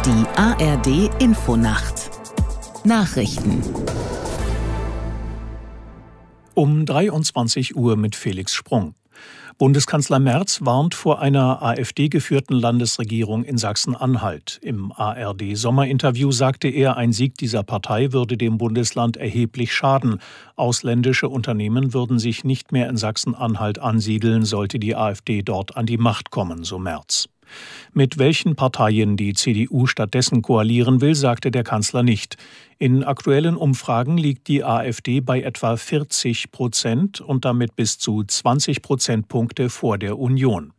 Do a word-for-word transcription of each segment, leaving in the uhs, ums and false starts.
Die A R D Infonacht Nachrichten um dreiundzwanzig Uhr mit Felix Sprung. Bundeskanzler Merz warnt vor einer AfD-geführten Landesregierung in Sachsen-Anhalt. Im A R D-Sommerinterview sagte er, ein Sieg dieser Partei würde dem Bundesland erheblich schaden. Ausländische Unternehmen würden sich nicht mehr in Sachsen-Anhalt ansiedeln, sollte die AfD dort an die Macht kommen, so Merz. Mit welchen Parteien die C D U stattdessen koalieren will, sagte der Kanzler nicht. In aktuellen Umfragen liegt die AfD bei etwa vierzig Prozent und damit bis zu zwanzig Prozentpunkte vor der Union.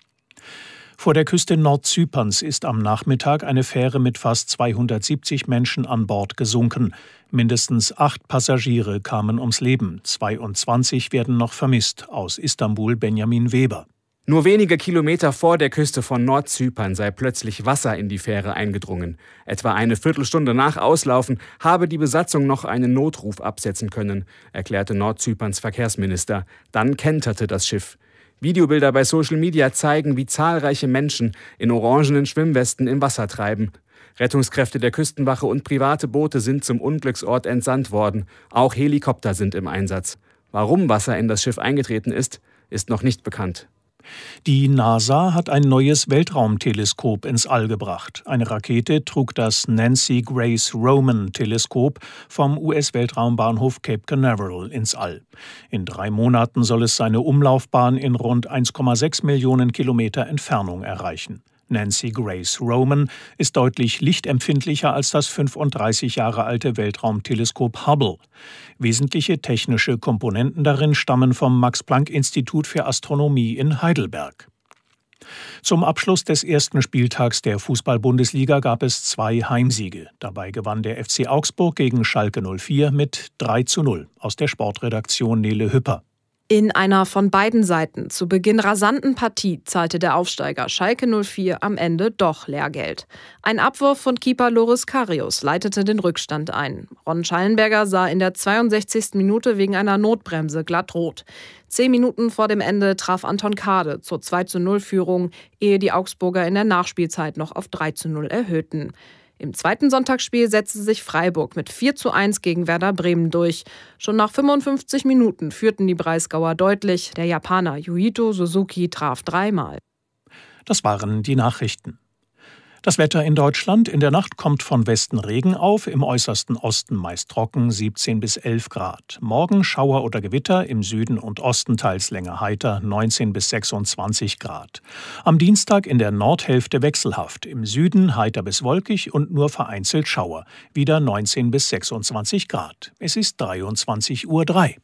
Vor der Küste Nordzyperns ist am Nachmittag eine Fähre mit fast zweihundertsiebzig Menschen an Bord gesunken. Mindestens acht Passagiere kamen ums Leben. zweiundzwanzig werden noch vermisst. Aus Istanbul Benjamin Weber. Nur wenige Kilometer vor der Küste von Nordzypern sei plötzlich Wasser in die Fähre eingedrungen. Etwa eine Viertelstunde nach Auslaufen habe die Besatzung noch einen Notruf absetzen können, erklärte Nordzyperns Verkehrsminister. Dann kenterte das Schiff. Videobilder bei Social Media zeigen, wie zahlreiche Menschen in orangenen Schwimmwesten im Wasser treiben. Rettungskräfte der Küstenwache und private Boote sind zum Unglücksort entsandt worden. Auch Helikopter sind im Einsatz. Warum Wasser in das Schiff eingetreten ist, ist noch nicht bekannt. Die NASA hat ein neues Weltraumteleskop ins All gebracht. Eine Rakete trug das Nancy Grace Roman-Teleskop vom U S-Weltraumbahnhof Cape Canaveral ins All. In drei Monaten soll es seine Umlaufbahn in rund eins Komma sechs Millionen Kilometer Entfernung erreichen. Nancy Grace Roman ist deutlich lichtempfindlicher als das fünfunddreißig Jahre alte Weltraumteleskop Hubble. Wesentliche technische Komponenten darin stammen vom Max-Planck-Institut für Astronomie in Heidelberg. Zum Abschluss des ersten Spieltags der Fußball-Bundesliga gab es zwei Heimsiege. Dabei gewann der F C Augsburg gegen Schalke null vier mit drei zu null. Aus der Sportredaktion Nele Hüpper. In einer von beiden Seiten zu Beginn rasanten Partie zahlte der Aufsteiger Schalke null vier am Ende doch Lehrgeld. Ein Abwurf von Keeper Loris Karius leitete den Rückstand ein. Ron Schallenberger sah in der zweiundsechzigsten Minute wegen einer Notbremse glatt rot. Zehn Minuten vor dem Ende traf Anton Kade zur zwei zu null Führung, ehe die Augsburger in der Nachspielzeit noch auf drei zu null erhöhten. Im zweiten Sonntagsspiel setzte sich Freiburg mit vier zu eins gegen Werder Bremen durch. Schon nach fünfundfünfzig Minuten führten die Breisgauer deutlich. Der Japaner Yuito Suzuki traf dreimal. Das waren die Nachrichten. Das Wetter in Deutschland: In der Nacht kommt von Westen Regen auf, im äußersten Osten meist trocken, siebzehn bis elf Grad. Morgen Schauer oder Gewitter, im Süden und Osten teils länger heiter, neunzehn bis sechsundzwanzig Grad. Am Dienstag in der Nordhälfte wechselhaft, im Süden heiter bis wolkig und nur vereinzelt Schauer, wieder neunzehn bis sechsundzwanzig Grad. Es ist dreiundzwanzig Uhr drei.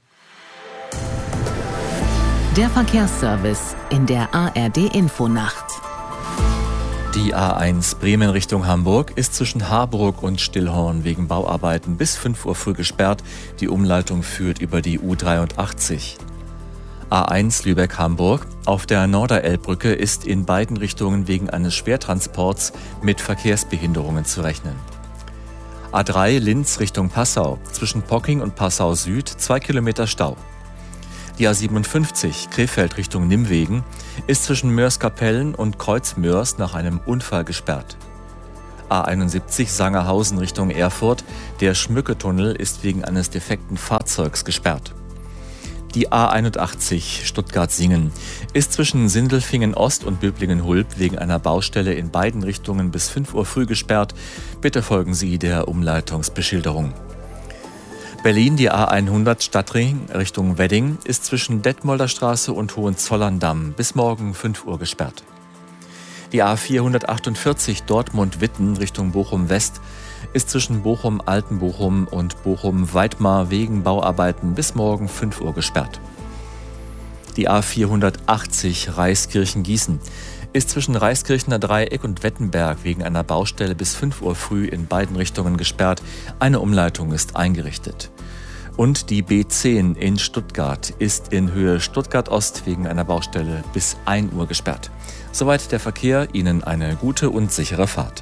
Der Verkehrsservice in der A R D Infonacht. Die A eins Bremen Richtung Hamburg ist zwischen Harburg und Stillhorn wegen Bauarbeiten bis fünf Uhr früh gesperrt. Die Umleitung führt über die U dreiundachtzig. A eins Lübeck-Hamburg. Auf der Norderelbbrücke ist in beiden Richtungen wegen eines Schwertransports mit Verkehrsbehinderungen zu rechnen. A drei Linz Richtung Passau. Zwischen Pocking und Passau Süd zwei Kilometer Stau. Die A siebenundfünfzig Krefeld Richtung Nimwegen ist zwischen Mörs-Kapellen und Kreuz-Mörs nach einem Unfall gesperrt. A einundsiebzig Sangerhausen Richtung Erfurt. Der Schmücketunnel ist wegen eines defekten Fahrzeugs gesperrt. Die A einundachtzig Stuttgart-Singen ist zwischen Sindelfingen-Ost und Böblingen-Hulb wegen einer Baustelle in beiden Richtungen bis fünf Uhr früh gesperrt. Bitte folgen Sie der Umleitungsbeschilderung. Berlin, die A hundert Stadtring Richtung Wedding ist zwischen Detmolder Straße und Hohenzollern-Damm bis morgen fünf Uhr gesperrt. Die A vierhundertachtundvierzig Dortmund-Witten Richtung Bochum-West ist zwischen Bochum-Altenbochum und Bochum-Weidmar wegen Bauarbeiten bis morgen fünf Uhr gesperrt. Die A vierhundertachtzig Reiskirchen-Gießen ist zwischen Reiskirchener Dreieck und Wettenberg wegen einer Baustelle bis fünf Uhr früh in beiden Richtungen gesperrt. Eine Umleitung ist eingerichtet. Und die B zehn in Stuttgart ist in Höhe Stuttgart-Ost wegen einer Baustelle bis ein Uhr gesperrt. Soweit der Verkehr. Ihnen eine gute und sichere Fahrt.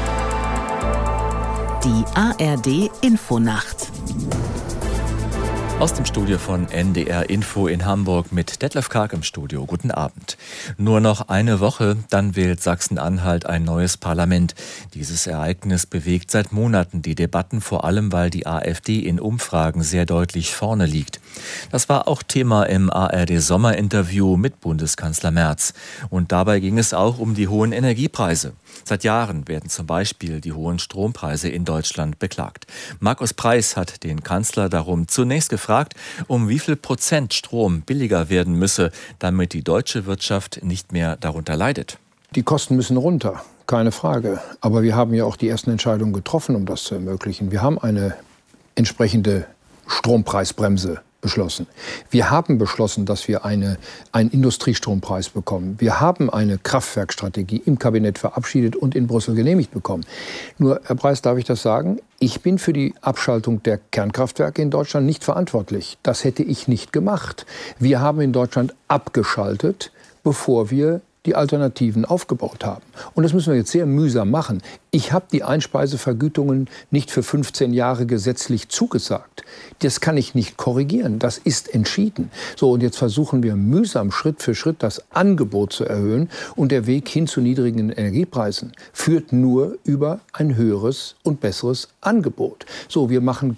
Die A R D Infonacht Aus dem Studio von N D R Info in Hamburg mit Detlef Karg im Studio. Guten Abend. Nur noch eine Woche, dann wählt Sachsen-Anhalt ein neues Parlament. Dieses Ereignis bewegt seit Monaten die Debatten, vor allem weil die AfD in Umfragen sehr deutlich vorne liegt. Das war auch Thema im A R D-Sommerinterview mit Bundeskanzler Merz. Und dabei ging es auch um die hohen Energiepreise. Seit Jahren werden zum Beispiel die hohen Strompreise in Deutschland beklagt. Markus Preis hat den Kanzler darum zunächst gefragt, um wie viel Prozent Strom billiger werden müsse, damit die deutsche Wirtschaft nicht mehr darunter leidet. Die Kosten müssen runter, keine Frage. Aber wir haben ja auch die ersten Entscheidungen getroffen, um das zu ermöglichen. Wir haben eine entsprechende Strompreisbremse beschlossen. Wir haben beschlossen, dass wir eine, einen Industriestrompreis bekommen. Wir haben eine Kraftwerkstrategie im Kabinett verabschiedet und in Brüssel genehmigt bekommen. Nur, Herr Preis, darf ich das sagen? Ich bin für die Abschaltung der Kernkraftwerke in Deutschland nicht verantwortlich. Das hätte ich nicht gemacht. Wir haben in Deutschland abgeschaltet, bevor wir die Alternativen aufgebaut haben. Und das müssen wir jetzt sehr mühsam machen. Ich habe die Einspeisevergütungen nicht für fünfzehn Jahre gesetzlich zugesagt. Das kann ich nicht korrigieren. Das ist entschieden. So, und jetzt versuchen wir mühsam Schritt für Schritt das Angebot zu erhöhen. Und der Weg hin zu niedrigen Energiepreisen führt nur über ein höheres und besseres Angebot. So, wir machen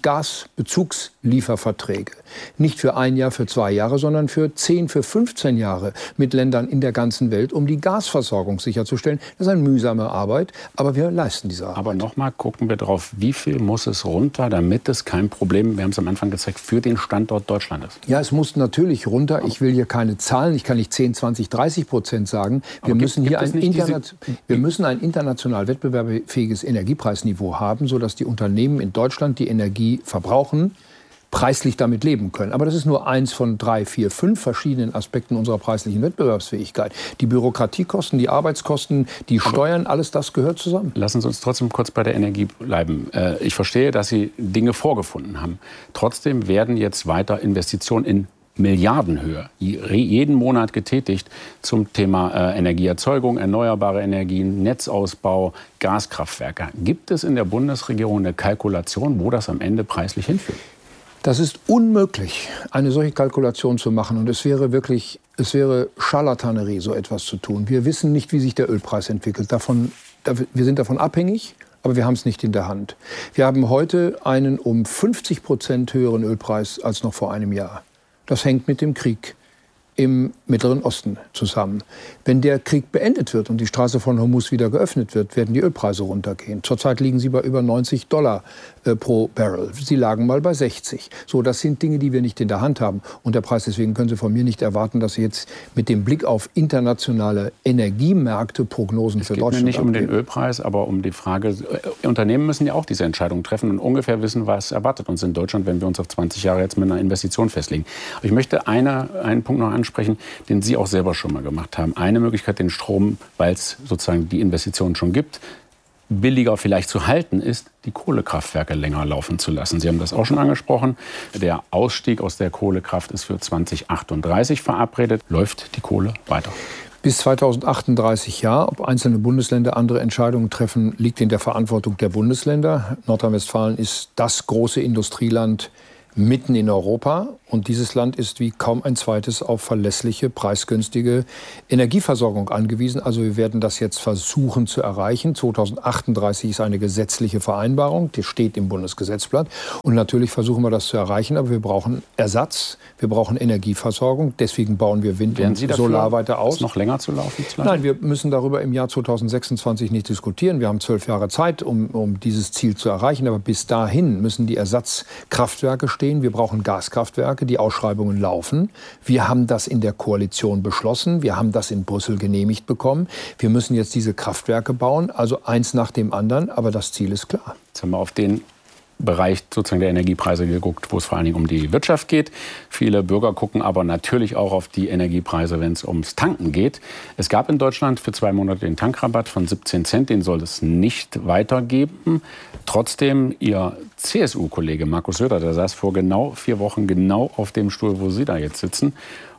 Gasbezugslieferverträge. Nicht für ein Jahr, für zwei Jahre, sondern für zehn, für fünfzehn Jahre mit Ländern in der ganzen Welt, um die Gasversorgung sicherzustellen. Das ist eine mühsame Arbeit, aber wir leisten diese Arbeit. Aber nochmal gucken wir drauf, wie viel muss es runter, damit es kein Problem, wir haben es am Anfang gezeigt, für den Standort Deutschland ist? Ja, es muss natürlich runter. Ich will hier keine Zahlen, ich kann nicht zehn, zwanzig, dreißig Prozent sagen. Wir, gibt, müssen, hier gibt ein Interna- diese... wir müssen ein international wettbewerbsfähiges Energiepreisniveau haben, sodass die Unternehmen in Deutschland die Energie verbrauchen, preislich damit leben können. Aber das ist nur eins von drei, vier, fünf verschiedenen Aspekten unserer preislichen Wettbewerbsfähigkeit. Die Bürokratiekosten, die Arbeitskosten, die Steuern, alles das gehört zusammen. Lassen Sie uns trotzdem kurz bei der Energie bleiben. Ich verstehe, dass Sie Dinge vorgefunden haben. Trotzdem werden jetzt weiter Investitionen in Milliardenhöhe jeden Monat getätigt zum Thema Energieerzeugung, erneuerbare Energien, Netzausbau, Gaskraftwerke. Gibt es in der Bundesregierung eine Kalkulation, wo das am Ende preislich hinführt? Das ist unmöglich, eine solche Kalkulation zu machen. Und es wäre wirklich, es wäre Scharlatanerie, so etwas zu tun. Wir wissen nicht, wie sich der Ölpreis entwickelt. Davon, wir sind davon abhängig, aber wir haben es nicht in der Hand. Wir haben heute einen um fünfzig Prozent höheren Ölpreis als noch vor einem Jahr. Das hängt mit dem Krieg im Mittleren Osten zusammen. Wenn der Krieg beendet wird und die Straße von Hormuz wieder geöffnet wird, werden die Ölpreise runtergehen. Zurzeit liegen sie bei über neunzig Dollar äh, pro Barrel. Sie lagen mal bei sechzig. So, das sind Dinge, die wir nicht in der Hand haben. Und der Preis, deswegen können Sie von mir nicht erwarten, dass Sie jetzt mit dem Blick auf internationale Energiemärkte Prognosen für Deutschland abgeben. Es geht mir nicht abgeben. um den Ölpreis, aber um die Frage, äh, Unternehmen müssen ja auch diese Entscheidung treffen und ungefähr wissen, was erwartet uns in Deutschland, wenn wir uns auf zwanzig Jahre jetzt mit einer Investition festlegen. Aber ich möchte eine, einen Punkt noch ansprechen, sprechen, den Sie auch selber schon mal gemacht haben. Eine Möglichkeit, den Strom, weil es sozusagen die Investitionen schon gibt, billiger vielleicht zu halten, ist, die Kohlekraftwerke länger laufen zu lassen. Sie haben das auch schon angesprochen. Der Ausstieg aus der Kohlekraft ist für zwanzig achtunddreißig verabredet. Läuft die Kohle weiter? Bis zweitausendachtunddreißig ja. Ob einzelne Bundesländer andere Entscheidungen treffen, liegt in der Verantwortung der Bundesländer. Nordrhein-Westfalen ist das große Industrieland mitten in Europa. Und dieses Land ist wie kaum ein zweites auf verlässliche, preisgünstige Energieversorgung angewiesen. Also wir werden das jetzt versuchen zu erreichen. zweitausendachtunddreißig ist eine gesetzliche Vereinbarung, die steht im Bundesgesetzblatt. Und natürlich versuchen wir das zu erreichen, aber wir brauchen Ersatz, wir brauchen Energieversorgung. Deswegen bauen wir Wind und Solar weiter aus. Es noch länger zu laufen? Zu Nein, wir müssen darüber im Jahr zweitausendsechsundzwanzig nicht diskutieren. Wir haben zwölf Jahre Zeit, um, um dieses Ziel zu erreichen. Aber bis dahin müssen die Ersatzkraftwerke stehen. Wir brauchen Gaskraftwerke. Die Ausschreibungen laufen. Wir haben das in der Koalition beschlossen. Wir haben das in Brüssel genehmigt bekommen. Wir müssen jetzt diese Kraftwerke bauen, also eins nach dem anderen. Aber das Ziel ist klar. Jetzt haben wir auf den Bereich sozusagen der Energiepreise geguckt, wo es vor allen Dingen um die Wirtschaft geht. Viele Bürger gucken aber natürlich auch auf die Energiepreise, wenn es ums Tanken geht. Es gab in Deutschland für zwei Monate den Tankrabatt von siebzehn Cent. Den soll es nicht weitergeben. Trotzdem, Ihr C S U-Kollege Markus Söder, der saß vor genau vier Wochen genau auf dem Stuhl, wo Sie da jetzt sitzen.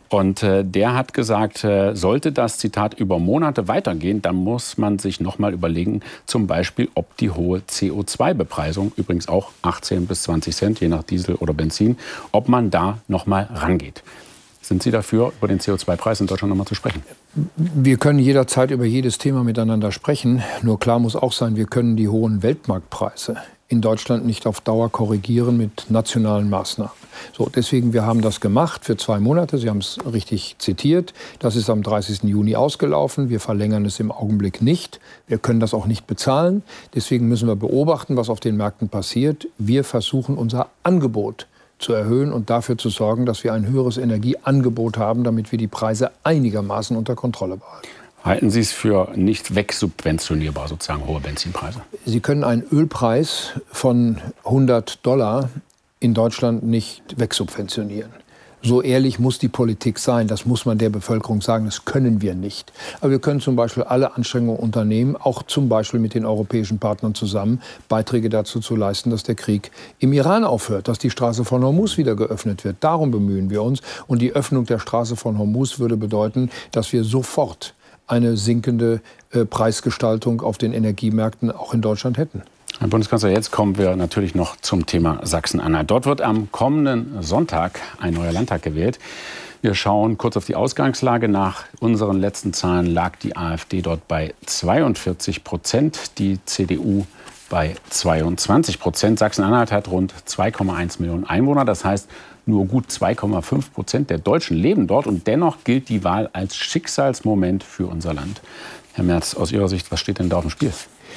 Und äh, der hat gesagt, äh, sollte das, Zitat, über Monate weitergehen, dann muss man sich noch mal überlegen, zum Beispiel, ob die hohe C O zwei Bepreisung, übrigens auch achtzehn bis zwanzig Cent, je nach Diesel oder Benzin, ob man da noch mal rangeht. Sind Sie dafür, über den C O zwei Preis in Deutschland noch mal zu sprechen? Wir können jederzeit über jedes Thema miteinander sprechen. Nur klar muss auch sein, wir können die hohen Weltmarktpreise in Deutschland nicht auf Dauer korrigieren mit nationalen Maßnahmen. So, deswegen, wir haben das gemacht für zwei Monate. Sie haben es richtig zitiert. Das ist am dreißigsten Juni ausgelaufen. Wir verlängern es im Augenblick nicht. Wir können das auch nicht bezahlen. Deswegen müssen wir beobachten, was auf den Märkten passiert. Wir versuchen, unser Angebot zu erhöhen und dafür zu sorgen, dass wir ein höheres Energieangebot haben, damit wir die Preise einigermaßen unter Kontrolle behalten. Halten Sie es für nicht wegsubventionierbar, sozusagen hohe Benzinpreise? Sie können einen Ölpreis von hundert Dollar in Deutschland nicht wegsubventionieren. So ehrlich muss die Politik sein, das muss man der Bevölkerung sagen, das können wir nicht. Aber wir können zum Beispiel alle Anstrengungen unternehmen, auch zum Beispiel mit den europäischen Partnern zusammen, Beiträge dazu zu leisten, dass der Krieg im Iran aufhört, dass die Straße von Hormuz wieder geöffnet wird. Darum bemühen wir uns. Und die Öffnung der Straße von Hormuz würde bedeuten, dass wir sofort eine sinkende äh, Preisgestaltung auf den Energiemärkten auch in Deutschland hätten. Herr Bundeskanzler, jetzt kommen wir natürlich noch zum Thema Sachsen-Anhalt. Dort wird am kommenden Sonntag ein neuer Landtag gewählt. Wir schauen kurz auf die Ausgangslage. Nach unseren letzten Zahlen lag die AfD dort bei zweiundvierzig Prozent, die C D U bei zweiundzwanzig Prozent. Sachsen-Anhalt hat rund zwei Komma eins Millionen Einwohner. Das heißt, nur gut zwei Komma fünf Prozent der Deutschen leben dort. Und dennoch gilt die Wahl als Schicksalsmoment für unser Land. Herr Merz, aus Ihrer Sicht, was steht denn da auf dem Spiel?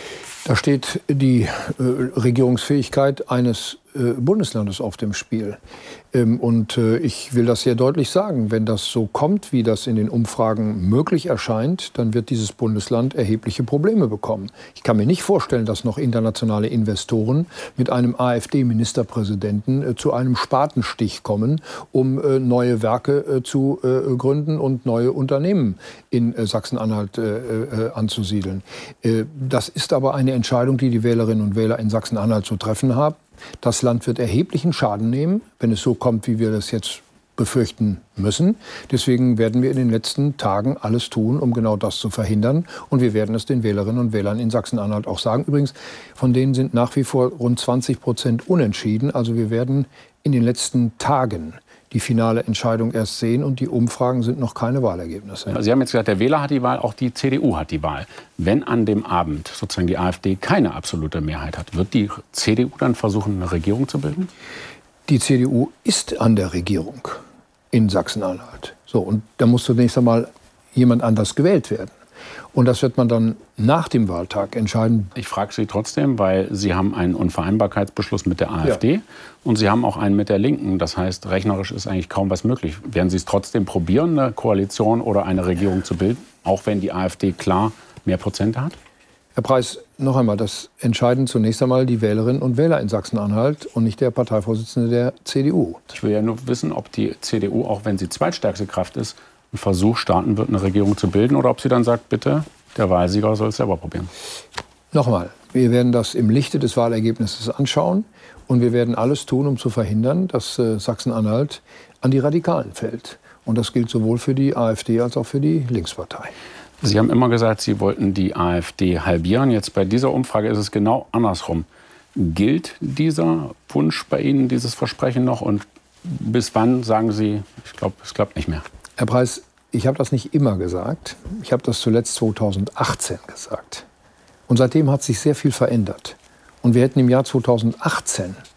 Da steht die äh, Regierungsfähigkeit eines äh, Bundeslandes auf dem Spiel. Ähm, und äh, ich will das sehr deutlich sagen, wenn das so kommt, wie das in den Umfragen möglich erscheint, dann wird dieses Bundesland erhebliche Probleme bekommen. Ich kann mir nicht vorstellen, dass noch internationale Investoren mit einem AfD-Ministerpräsidenten äh, zu einem Spatenstich kommen, um äh, neue Werke äh, zu äh, gründen und neue Unternehmen in äh, Sachsen-Anhalt äh, äh, anzusiedeln. Äh, das ist aber eine Entscheidung, die die Wählerinnen und Wähler in Sachsen-Anhalt zu treffen haben. Das Land wird erheblichen Schaden nehmen, wenn es so kommt, wie wir das jetzt befürchten müssen. Deswegen werden wir in den letzten Tagen alles tun, um genau das zu verhindern. Und wir werden es den Wählerinnen und Wählern in Sachsen-Anhalt auch sagen. Übrigens, von denen sind nach wie vor rund zwanzig Prozent unentschieden. Also wir werden in den letzten Tagen die finale Entscheidung erst sehen und die Umfragen sind noch keine Wahlergebnisse. Sie haben jetzt gesagt, der Wähler hat die Wahl, auch die C D U hat die Wahl. Wenn an dem Abend sozusagen die AfD keine absolute Mehrheit hat, wird die C D U dann versuchen, eine Regierung zu bilden? Die C D U ist an der Regierung in Sachsen-Anhalt. So, und da muss zunächst einmal jemand anders gewählt werden. Und das wird man dann nach dem Wahltag entscheiden. Ich frage Sie trotzdem, weil Sie haben einen Unvereinbarkeitsbeschluss mit der AfD, ja, und Sie haben auch einen mit der Linken. Das heißt, rechnerisch ist eigentlich kaum was möglich. Werden Sie es trotzdem probieren, eine Koalition oder eine Regierung zu bilden, auch wenn die AfD klar mehr Prozent hat? Herr Preis, noch einmal, das entscheiden zunächst einmal die Wählerinnen und Wähler in Sachsen-Anhalt und nicht der Parteivorsitzende der C D U. Ich will ja nur wissen, ob die C D U, auch wenn sie zweitstärkste Kraft ist, einen Versuch starten wird, eine Regierung zu bilden, oder ob sie dann sagt, bitte, der Wahlsieger soll es selber probieren. Nochmal, wir werden das im Lichte des Wahlergebnisses anschauen und wir werden alles tun, um zu verhindern, dass äh, Sachsen-Anhalt an die Radikalen fällt. Und das gilt sowohl für die AfD als auch für die Linkspartei. Sie haben immer gesagt, Sie wollten die AfD halbieren. Jetzt bei dieser Umfrage ist es genau andersrum. Gilt dieser Wunsch bei Ihnen, dieses Versprechen noch? Und bis wann sagen Sie, ich glaube, es klappt nicht mehr? Herr Preis, ich habe das nicht immer gesagt. Ich habe das zuletzt zweitausendachtzehn gesagt. Und seitdem hat sich sehr viel verändert. Und wir hätten im Jahr zweitausendachtzehn